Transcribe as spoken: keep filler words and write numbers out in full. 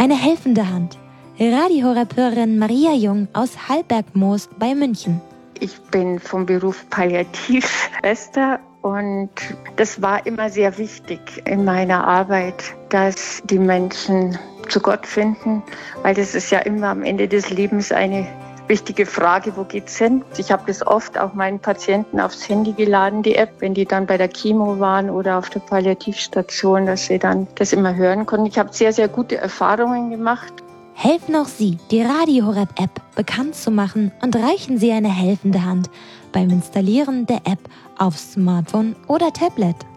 Eine helfende Hand. Radio Horeb-Hörerin Maria Jung aus Hallbergmoos bei München. Ich bin vom Beruf Palliativschwester und das war immer sehr wichtig in meiner Arbeit, dass die Menschen zu Gott finden, weil das ist ja immer am Ende des Lebens eine wichtige Frage, wo geht's hin? Ich habe das oft auch meinen Patienten aufs Handy geladen, die App, wenn die dann bei der Chemo waren oder auf der Palliativstation, dass sie dann das immer hören konnten. Ich habe sehr, sehr gute Erfahrungen gemacht. Helfen auch Sie, die Radio Horeb App bekannt zu machen und reichen Sie eine helfende Hand beim Installieren der App auf Smartphone oder Tablet.